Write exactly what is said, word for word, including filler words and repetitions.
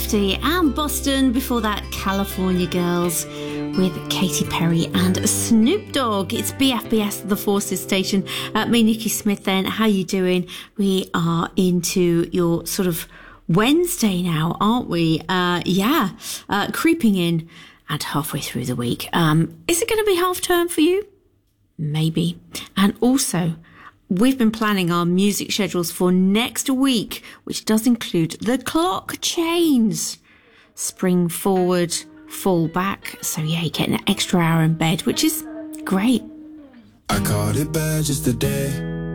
Lefty and Boston. Before that, California Girls with Katy Perry and Snoop Dogg. It's B F B S, the Forces Station. Uh, me, Nikki Smith then. How you doing? We are into your sort of Wednesday now, aren't we? Uh, yeah, uh, creeping in and halfway through the week. Um, is it going to be half term for you? Maybe. And also, we've been planning our music schedules for next week, which does include the clock chains. Spring forward, fall back. So yeah, you get an extra hour in bed, which is great. I caught it bad just today.